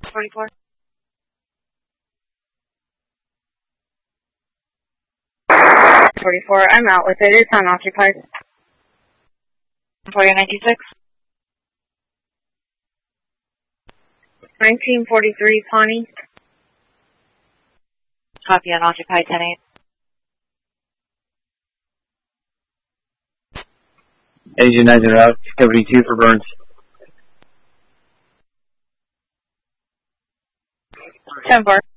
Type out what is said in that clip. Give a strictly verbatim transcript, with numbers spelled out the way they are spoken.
forty-four. forty-four, I'm out with it. It's unoccupied. forty ninety-six. nineteen forty-three, Pawnee. Copy, unoccupied, ten eight. Agent nine zero out, Discovery two for Burns. ten four.